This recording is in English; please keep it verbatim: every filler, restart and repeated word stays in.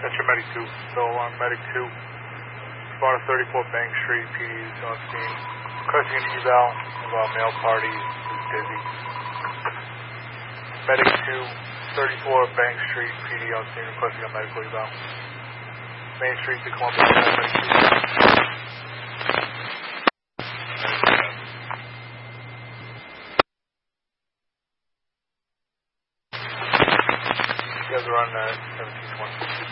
That's your Medic two. So on Medic two, spawn thirty-four Bank Street, P D is on scene. Requesting an eval of our male party is busy. Medic two, thirty-four Bank Street, P D on scene, requesting a medical eval. Main Street to Columbus, Medic two. You guys are on uh, seventeen twenty.